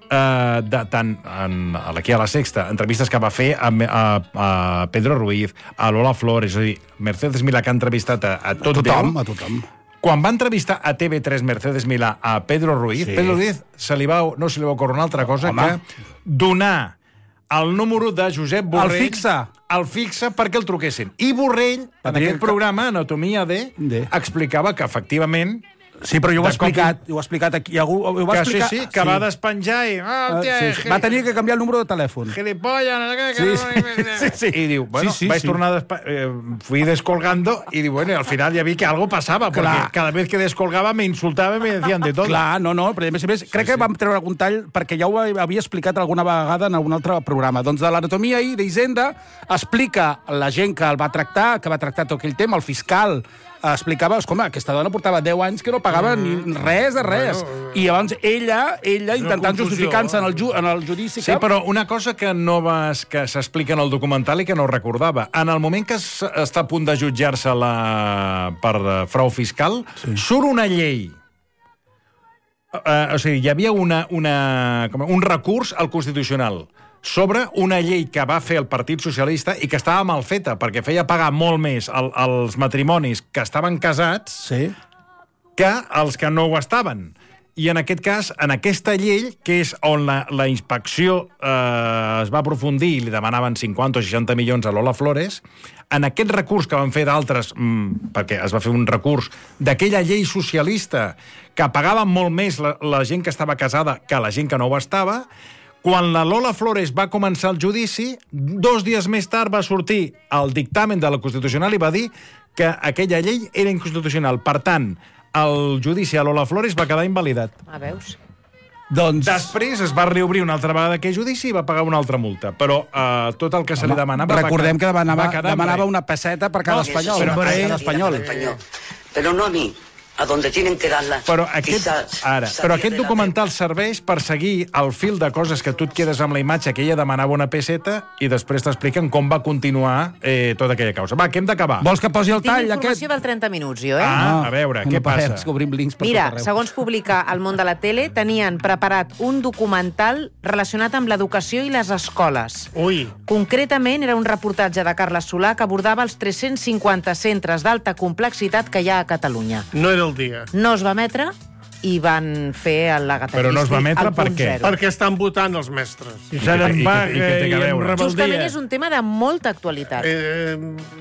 S1: eh, de, tant en, aquí a la Sexta, entrevistes que va fer a, a, a Pedro Ruiz, a Lola Flores, és a dir, Mercedes Milà, que ha entrevistat a, a tot
S3: A tothom,
S1: Déu.
S3: a tothom.
S1: Quan va entrevistar a T V tres Mercedes Milà a Pedro Ruiz,
S3: Sí.
S1: Pedro Ruiz se li va, no se li va ocórrer una altra cosa
S3: Home.
S1: que donar el número de Josep Borrell...
S3: El fixe.
S1: El fixe perquè el truquessin. I Borrell, en
S3: Tenia
S1: aquest
S3: que-
S1: programa, Anatomia de,
S3: De.
S1: explicava que, efectivament,
S3: Sí, però jo ho he
S1: De cop-
S3: explicat, ho he explicat aquí. Algú, ho va
S1: que sí,
S3: explicar...
S1: sí, que va despenjar i... Ah,
S3: Ah,
S1: hòstia,
S3: sí, sí. Va tenir que canviar el número de telèfon.
S1: gilipollas, no sé què,
S3: Sí,
S1: que
S3: sí.
S1: no-
S3: Sí, sí.
S1: Y diu, bueno,
S3: Sí, sí,
S1: vais
S3: sí.
S1: tornar a despa- eh, fui descolgando y digo, bueno, y al final ya vi que algo pasaba, porque
S3: Clar.
S1: cada vez que descolgaba me insultaba y me decían de todo.
S3: Clar, no, no, però a més a més, crec que vam treure algun tall, perquè ja ho havia explicat alguna vegada en algun altre programa. Doncs de l'anatomia i d'Hisenda explica la gent que el va tractar, que va tractar tot aquell tema, el fiscal, explicava, escolta, aquesta dona portava deu anys que no pagava
S1: Mm.
S3: ni res de res. I llavors ella, ella intentant
S2: confusió,
S3: justificar-se en, el ju en el judici...
S1: Sí, però una cosa que no vas, que s'explica en el documental i que no recordava. En el moment que es, està a punt de jutjar-se la, per eh, frau fiscal, sí. surt una llei. Uh, o sigui, hi havia una, una, com, un recurs al Constitucional sobre una llei que va fer el Partit Socialista i que estava mal feta, perquè feia pagar molt més el, els matrimonis que estaven casats
S3: sí.
S1: que els que no ho estaven. I en aquest cas, en aquesta llei, que és on la, la inspecció eh, es va aprofundir i li demanaven cinquanta o seixanta milions a Lola Flores, en aquest recurs que van fer d'altres, mmm, perquè es va fer un recurs d'aquella llei socialista que pagava molt més la, la gent que estava casada que la gent que no ho estava, quan la Lola Flores va començar el judici, dos dies més tard va sortir el dictamen de la Constitucional i va dir que aquella llei era inconstitucional. Per tant, el judici a Lola Flores va quedar invalidat.
S6: Ah, veus?
S3: Doncs...
S1: Després es va reobrir una altra vegada aquell judici i va pagar una altra multa. Però eh, tot el que se li demanava...
S3: Recordem
S1: va,
S3: que demanava,
S1: va quedar en
S3: demanava
S1: res.
S3: una peseta per cada
S1: No,
S3: espanyol.
S1: però
S3: per
S1: per
S3: cada
S1: ell-
S3: espanyol.
S17: Pero no a mí, a donde tienen que darla.
S1: Però aquest,
S17: Quizás
S1: ara,
S17: sabía
S1: però aquest
S17: de la
S1: documental serveix per seguir el fil de coses que tu et quedes amb la imatge que ella demanava una peseta i després t'expliquen com va continuar eh, tota aquella causa. Va, que hem d'acabar.
S3: Vols que posi el
S6: Tinc
S3: tall,
S6: informació
S3: aquest?
S6: del trenta minuts, jo, eh?
S1: Ah, a veure, què
S3: no parem,
S1: passa?
S3: és que obrim links per
S6: Mira,
S3: tot arreu.
S6: segons publica El Món de la Tele, tenien preparat un documental relacionat amb l'educació i les escoles.
S2: Ui.
S6: Concretament, era un reportatge de Carles Solà que abordava els tres-cents cinquanta centres d'alta complexitat que hi ha a Catalunya.
S2: No era el dia.
S6: No es va emetre i van fer l'Agatha
S1: Però no es va emetre per què?
S2: Perquè estan votant els mestres.
S1: I seran vaga i en rebeldia.
S6: Justament és un tema de molta actualitat.
S2: Eh,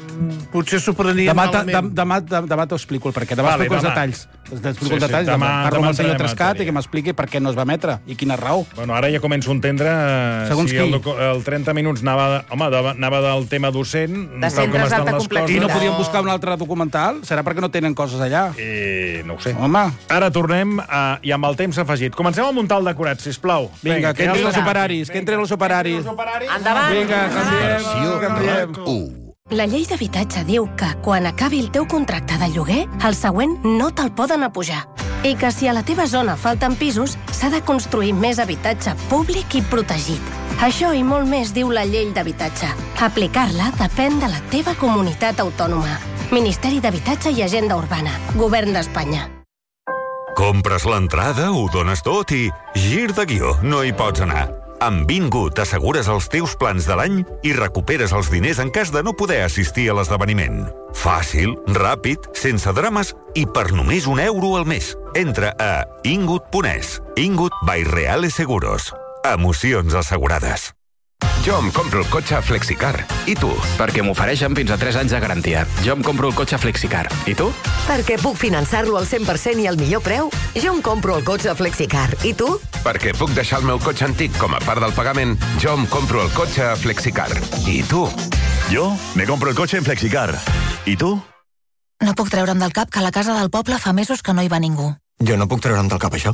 S2: potser s'ho prenien
S3: Demà, te-
S2: malament.
S3: demà, demà, demà t'ho explico el perquè. Demà
S1: Vale,
S3: explico els
S1: demà.
S3: detalls. T'explico
S1: Sí,
S3: els
S1: sí,
S3: detalls.
S1: demà-
S3: Demà, Parlo
S1: demà
S3: amb el senyor
S1: entrarem en
S3: Trascat
S1: matèria.
S3: i que m'expliqui per què no es va emetre i quina raó.
S1: Bueno, ara ja començo a entendre eh,
S3: Segons
S1: si
S3: qui?
S1: el, docu- el trenta minuts anava, de, home, de, anava del tema docent, tal com
S6: centres
S1: estan
S6: d'alta
S1: les
S6: complexitat.
S3: I no
S1: coses.
S3: podien buscar un altre documental? Serà perquè no tenen coses allà?
S1: Eh, no ho sé.
S3: Home,
S1: Ara tornem a, i amb el temps afegit. Comencem a muntar el decorat, sisplau.
S3: vinga, que entrin
S1: ja
S3: els operaris, que entrin els operaris.
S6: Endavant!
S3: Vinga, canviem, canviem.
S18: La llei d'habitatge diu que, quan acabi el teu contracte de lloguer, el següent no te'l poden apujar. I que si a la teva zona falten pisos, s'ha de construir més habitatge públic i protegit. Això i molt més diu la llei d'habitatge. Aplicar-la depèn de la teva comunitat autònoma. Ministeri d'Habitatge i Agenda Urbana. Govern d'Espanya.
S19: Compres l'entrada, ho dones tot i gir de guió, no hi pots anar. Amb Vingut assegures els teus plans de l'any i recuperes els diners en cas de no poder assistir a l'esdeveniment. Fàcil, ràpid, sense drames i per només un euro al mes. Entra a ingut punt es. Ingut by Reale Seguros. Emocions assegurades.
S20: Jo em compro el cotxe a Flexicar. I tu? Perquè m'ofereixen fins a tres anys de garantia. Jo em compro el cotxe a Flexicar. I tu?
S21: Perquè puc finançar-lo al cent per cent i al millor preu. Jo em compro el cotxe a Flexicar. I tu?
S20: Perquè puc deixar el meu cotxe antic com a part del pagament. Jo em compro el cotxe a Flexicar. I tu?
S22: Jo me compro el cotxe en Flexicar. I tu?
S23: No puc treure'm del cap que a la casa del poble fa mesos que no hi va ningú.
S24: Jo no puc treure'm del cap això.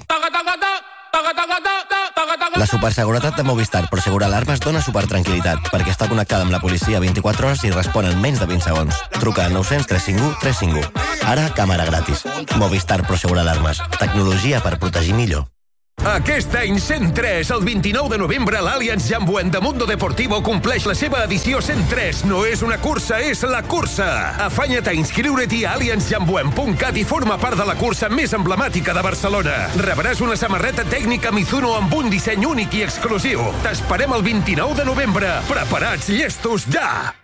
S25: La superseguretat de Movistar Prosegur Alarmes dona supertranquil·litat perquè està connectada amb la policia vint-i-quatre hores i respon en menys de vint segons. Truca al nou cents tres cinc u tres cinc u. Ara, càmera gratis. Movistar Prosegur Alarmes. Tecnologia per protegir millor.
S26: Aquest any cent tres, el vint-i-nou de novembre, l'Allianz Jambuent de Mundo Deportivo compleix la seva edició cent tres. No és una cursa, és la cursa. Afanya't a inscriure-t'hi a allianz jambuent punt cat i forma part de la cursa més emblemàtica de Barcelona. Rebràs una samarreta tècnica Mizuno amb un disseny únic i exclusiu. T'esperem el vint-i-nou de novembre. Preparats, llestos, ja!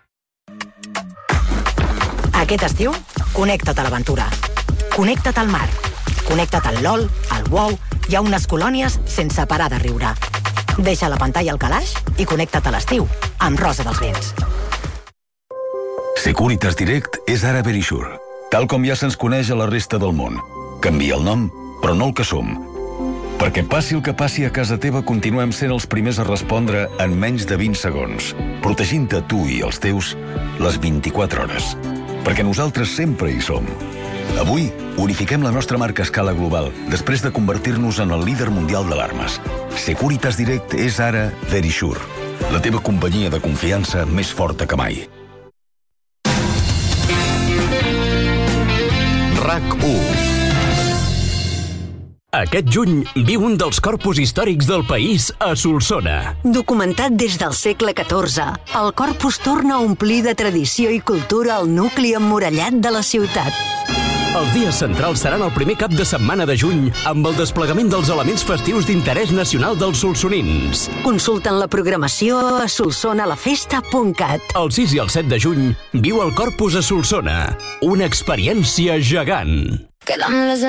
S27: Aquest estiu, connecta't a l'aventura. Connecta't al mar. Connecta't al LOL, al WoW i a unes colònies sense parar de riure. Deixa la pantalla al calaix i connecta't a l'estiu amb Rosa dels Vents.
S28: Securitas Direct és ara Verisure, tal com ja se'ns coneix a la resta del món. Canvia el nom, però no el que som. Perquè passi el que passi a casa teva, continuem sent els primers a respondre en menys de vint segons, protegint-te tu i els teus les vint-i-quatre hores. Perquè nosaltres sempre hi som. Avui, unifiquem la nostra marca a escala global, després de convertir-nos en el líder mundial d'alarmes. Securitas Direct és ara Verisure, la teva companyia de confiança més forta que mai.
S29: RAC u. Aquest juny viu un dels corpus històrics del país a Solsona.
S30: Documentat des del segle catorze, el corpus torna a omplir de tradició i cultura el nucli emmurallat de la ciutat.
S29: Els dies centrals seran el primer cap de setmana de juny amb el desplegament dels elements festius d'interès nacional dels solsonins.
S30: Consulten la programació a solsonalafesta punt cat.
S29: El sis i el set de juny viu el Corpus a Solsona. Una experiència gegant.